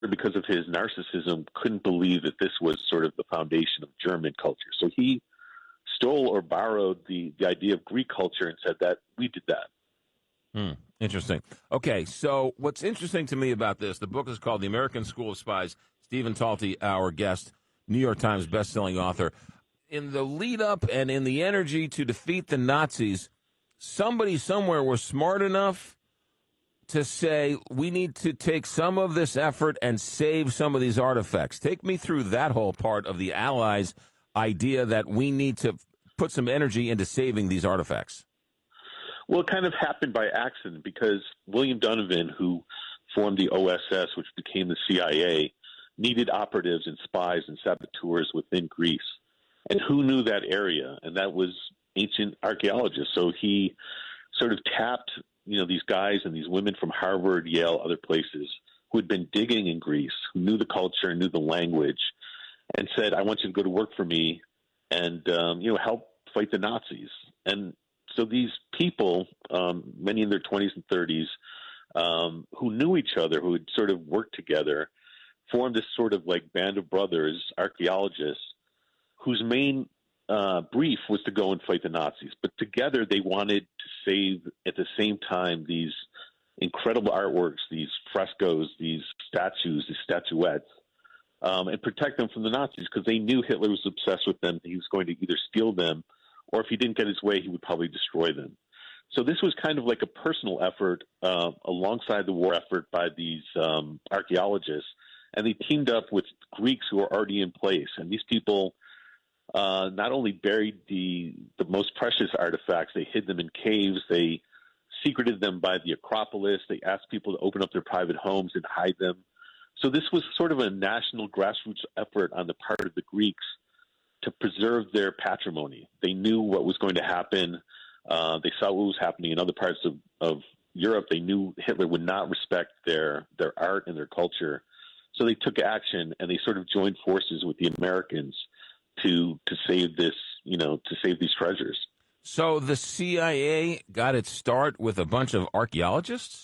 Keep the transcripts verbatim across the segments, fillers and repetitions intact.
because of his narcissism, couldn't believe that this was sort of the foundation of German culture. So he stole or borrowed the, the idea of Greek culture and said that we did that. Hmm. Interesting. Okay, so what's interesting to me about this, the book is called The American School of Spies. Stephen Talty, our guest, New York Times bestselling author. In the lead up and in the energy to defeat the Nazis, somebody somewhere was smart enough to say, we need to take some of this effort and save some of these artifacts. Take me through that whole part of the Allies' idea that we need to put some energy into saving these artifacts. Well, it kind of happened by accident because William Donovan, who formed the O S S, which became the C I A, needed operatives and spies and saboteurs within Greece. And who knew that area? And that was ancient archaeologists. So he sort of tapped, you know, these guys and these women from Harvard, Yale, other places who had been digging in Greece, who knew the culture, knew the language, and said, I want you to go to work for me and, um, you know, help fight the Nazis. And so these people, um, many in their twenties and thirties, um, who knew each other, who had sort of worked together, formed this sort of like band of brothers, archaeologists, whose main uh, brief was to go and fight the Nazis. But together they wanted to save, at the same time, these incredible artworks, these frescoes, these statues, these statuettes, um, and protect them from the Nazis because they knew Hitler was obsessed with them. He was going to either steal them or if he didn't get his way, he would probably destroy them. So this was kind of like a personal effort uh, alongside the war effort by these um, archaeologists. And they teamed up with Greeks who were already in place. And these people uh, not only buried the, the most precious artifacts, they hid them in caves. They secreted them by the Acropolis. They asked people to open up their private homes and hide them. So this was sort of a national grassroots effort on the part of the Greeks to preserve their patrimony. They knew what was going to happen. Uh, they saw what was happening in other parts of, of Europe. They knew Hitler would not respect their, their art and their culture. So they took action and they sort of joined forces with the Americans to to save this, you know, to save these treasures. So the C I A got its start with a bunch of archaeologists?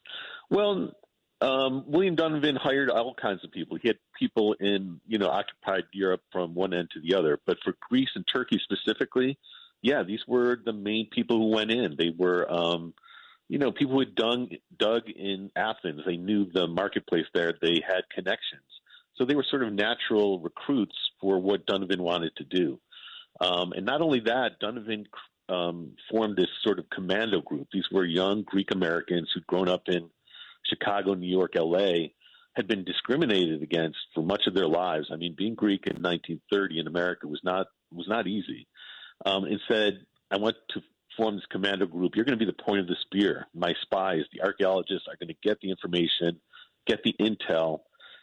Well, Um, William Donovan hired all kinds of people. He had people in, you know, occupied Europe from one end to the other. But for Greece and Turkey specifically, yeah, these were the main people who went in. They were, um, you know, people who had dug, dug in Athens. They knew the marketplace there. They had connections. So they were sort of natural recruits for what Donovan wanted to do. Um, and not only that, Donovan um, formed this sort of commando group. These were young Greek Americans who'd grown up in Chicago, New York, L A, had been discriminated against for much of their lives. I mean, being Greek in nineteen thirty in America was not was not easy. Um, and said, I want to form this commando group. You're going to be the point of the spear. My spies, the archaeologists, are going to get the information, get the intel,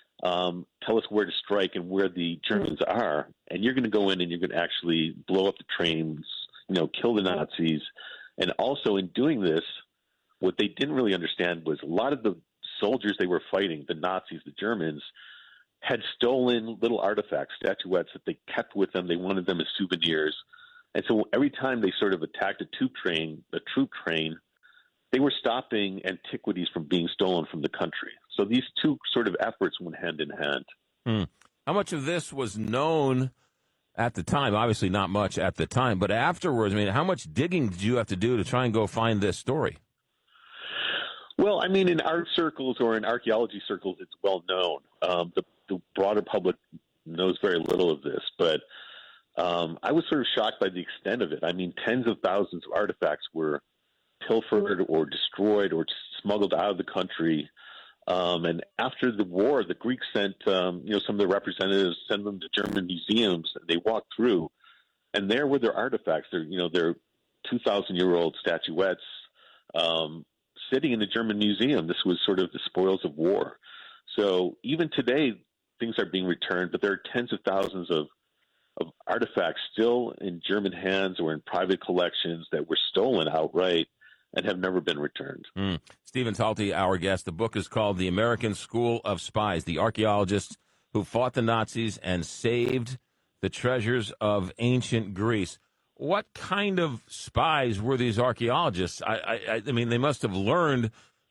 um, tell us where to strike and where the Germans are. And you're going to go in and you're going to actually blow up the trains, you know, kill the Nazis. And also in doing this, what they didn't really understand was a lot of the soldiers they were fighting, the Nazis, the Germans, had stolen little artifacts, statuettes that they kept with them. They wanted them as souvenirs. And so every time they sort of attacked a troop train, a troop train, they were stopping antiquities from being stolen from the country. So these two sort of efforts went hand in hand. Hmm. How much of this was known at the time? Obviously not much at the time, but afterwards, I mean, how much digging did you have to do to try and go find this story? Well, I mean, in art circles or in archaeology circles, it's well known. Um, the, the broader public knows very little of this, but um, I was sort of shocked by the extent of it. I mean, tens of thousands of artifacts were pilfered or destroyed or smuggled out of the country. Um, and after the war, the Greeks sent, um, you know, some of their representatives, sent them to German museums. And they walked through, and there were their artifacts. They're, you know, they're two thousand year old statuettes um, sitting in the German museum. This was sort of the spoils of war. So even today, things are being returned, but there are tens of thousands of of artifacts still in German hands or in private collections that were stolen outright and have never been returned. Mm. Stephen Talty, our guest. The book is called The American School of Spies, the archaeologists who fought the Nazis and saved the treasures of ancient Greece. What kind of spies were these archaeologists? I, I, I mean, they must have learned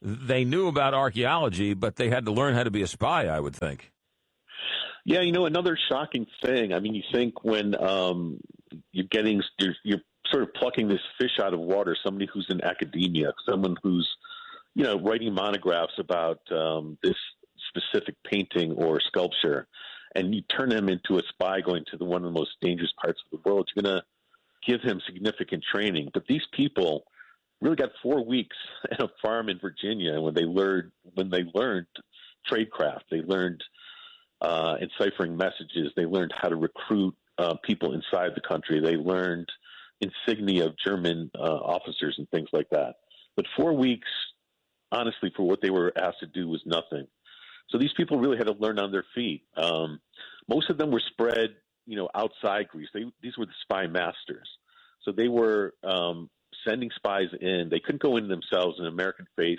they knew about archaeology, but they had to learn how to be a spy, I would think. Yeah, you know, another shocking thing. I mean, you think when um, you're getting, you're, you're sort of plucking this fish out of water, somebody who's in academia, someone who's, you know, writing monographs about um, this specific painting or sculpture, and you turn him into a spy going to the one of the most dangerous parts of the world, you're going to give him significant training. But these people really got four weeks at a farm in Virginia when they learned when they learned tradecraft. They learned uh, enciphering messages. They learned how to recruit uh, people inside the country. They learned insignia of German uh, officers and things like that. But four weeks, honestly, for what they were asked to do was nothing. So these people really had to learn on their feet. Um, most of them were spread, you know, outside Greece. They, these were the spy masters. So they were um, sending spies in. They couldn't go in themselves. An American face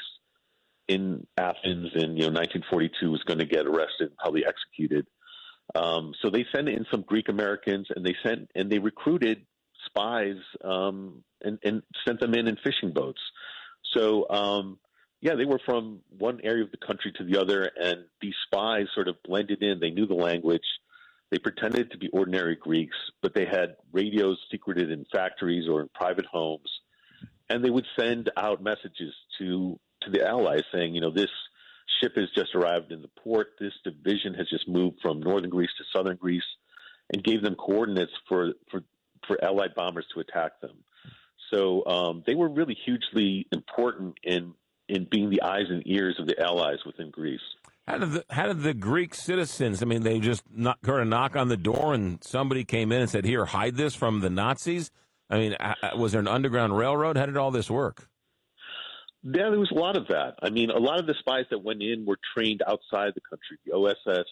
in Athens in, you know, nineteen forty-two was going to get arrested and probably executed. Um, so they sent in some Greek Americans, and they sent and they recruited spies um, and, and sent them in in fishing boats. So, um, yeah, they were from one area of the country to the other, and these spies sort of blended in. They knew the language. They pretended to be ordinary Greeks, but they had radios secreted in factories or in private homes, and they would send out messages to to the Allies saying, you know, this ship has just arrived in the port. This division has just moved from northern Greece to southern Greece, and gave them coordinates for for, for Allied bombers to attack them. So um, they were really hugely important in in being the eyes and ears of the Allies within Greece. How did the how did the Greek citizens? I mean, they just not kind of knock on the door, and somebody came in and said, "Here, hide this from the Nazis." I mean, was there an underground railroad? How did all this work? Yeah, there was a lot of that. I mean, a lot of the spies that went in were trained outside the country. The O S S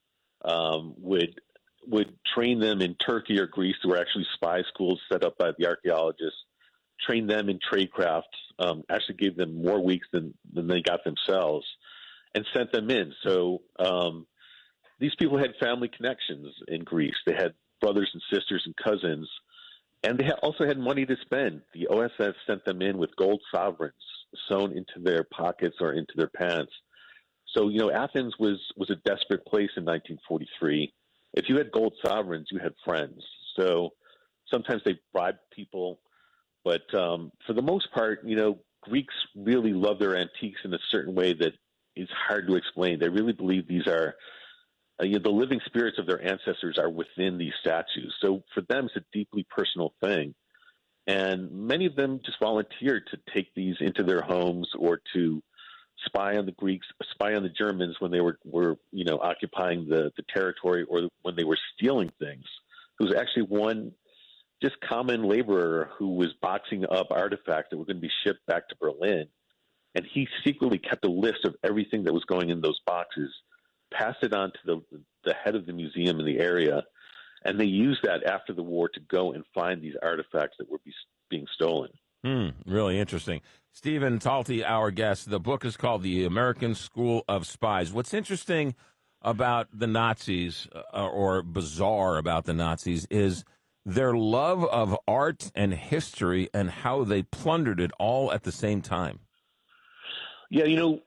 um, would would train them in Turkey or Greece. There were actually spy schools set up by the archaeologists. Trained them in tradecraft. Um, actually, gave them more weeks than than they got themselves, and sent them in. So um, these people had family connections in Greece. They had brothers and sisters and cousins, and they had also had money to spend. The O S S sent them in with gold sovereigns sewn into their pockets or into their pants. So, you know, Athens was, was a desperate place in nineteen forty-three. If you had gold sovereigns, you had friends. So sometimes they bribed people. But um, for the most part, you know, Greeks really love their antiques in a certain way that is hard to explain. They really believe these are, uh, you know, the living spirits of their ancestors are within these statues. So for them, it's a deeply personal thing. And many of them just volunteered to take these into their homes or to spy on the Greeks, spy on the Germans when they were, were you know, occupying the, the territory, or when they were stealing things. There was actually one just common laborer who was boxing up artifacts that were going to be shipped back to Berlin. And he secretly kept a list of everything that was going in those boxes, passed it on to the, the head of the museum in the area, and they used that after the war to go and find these artifacts that were be, being stolen. Hmm, really interesting. Stephen Talty, our guest. The book is called The American School of Spies. What's interesting about the Nazis, uh, or bizarre about the Nazis, is their love of art and history and how they plundered it all at the same time. Yeah, you know,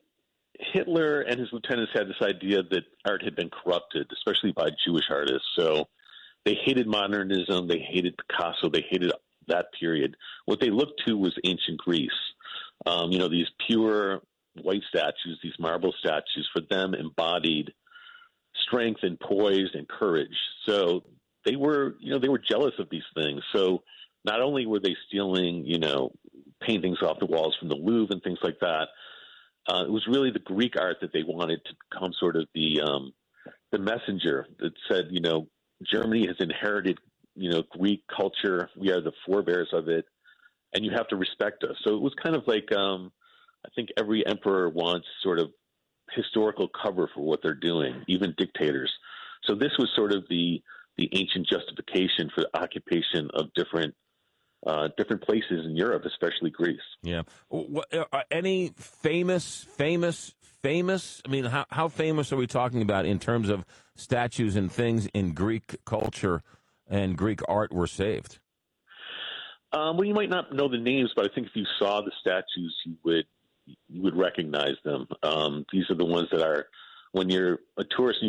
Hitler and his lieutenants had this idea that art had been corrupted, especially by Jewish artists. So they hated modernism, they hated Picasso, they hated that period. What they looked to was ancient Greece. Um, you know, these pure white statues, these marble statues, for them embodied strength and poise and courage. So they were, you know, they were jealous of these things. So not only were they stealing, you know, paintings off the walls from the Louvre and things like that, uh, it was really the Greek art that they wanted to become sort of the um, the messenger that said, you know, Germany has inherited, you know, Greek culture. We are the forebears of it, and you have to respect us. So it was kind of like, um, I think every emperor wants sort of historical cover for what they're doing, even dictators. So this was sort of the the ancient justification for the occupation of different uh, different places in Europe, especially Greece. Yeah. What, uh, any famous, famous, famous? I mean, how how famous are we talking about in terms of statues and things in Greek culture and Greek art were saved? Um, well, you might not know the names, but I think if you saw the statues, you would you would recognize them. Um, these are the ones that are when you're a tourist and